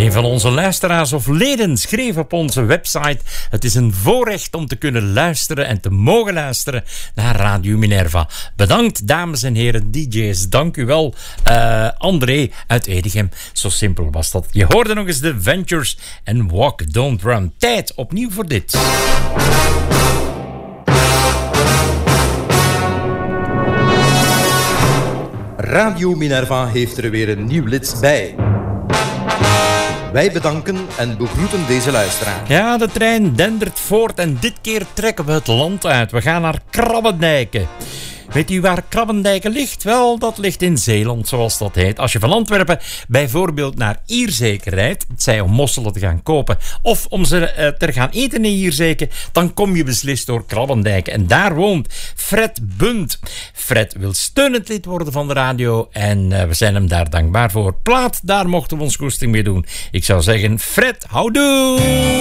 Een van onze luisteraars of leden schreef op onze website: het is een voorrecht om te kunnen luisteren en te mogen luisteren naar Radio Minerva. Bedankt, dames en heren DJ's. Dank u wel, André uit Edegem. Zo simpel was dat. Je hoorde nog eens de Ventures en Walk Don't Run. Tijd opnieuw voor dit. Radio Minerva heeft er weer een nieuw lid bij. Wij bedanken en begroeten deze luisteraar. Ja, de trein dendert voort en dit keer trekken we het land uit. We gaan naar Krabbendijken. Weet u waar Krabbendijken ligt? Wel, dat ligt in Zeeland, zoals dat heet. Als je van Antwerpen bijvoorbeeld naar Ierzeke rijdt, het zij om mosselen te gaan kopen of om ze te gaan eten in Ierzeke, dan kom je beslist door Krabbendijken. En daar woont Fred Bunt. Fred wil steunend lid worden van de radio en we zijn hem daar dankbaar voor. Plaat, daar mochten we ons goesting mee doen. Ik zou zeggen, Fred, houdoe!